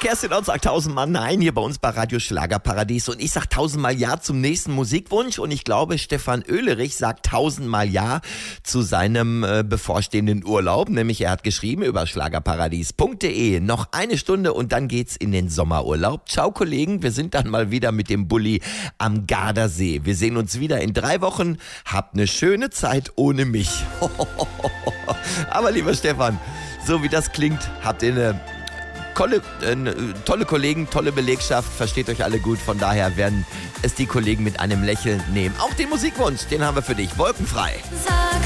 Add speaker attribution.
Speaker 1: Kerstin Ott sagt 1000-mal Nein hier bei uns bei Radio Schlagerparadies und ich sag 1000-mal Ja zum nächsten Musikwunsch und ich glaube Stefan Oehlerich sagt 1000-mal Ja zu seinem bevorstehenden Urlaub, nämlich er hat geschrieben über schlagerparadies.de. Noch eine Stunde und dann geht's in den Sommerurlaub. Ciao Kollegen, wir sind dann mal wieder mit dem Bulli am Gardasee. Wir sehen uns wieder in 3 Wochen. Habt eine schöne Zeit ohne mich. Aber lieber Stefan, so wie das klingt, habt ihr eine tolle Kollegen, tolle Belegschaft, versteht euch alle gut, von daher werden es die Kollegen mit einem Lächeln nehmen. Auch den Musikwunsch, den haben wir für dich, wolkenfrei.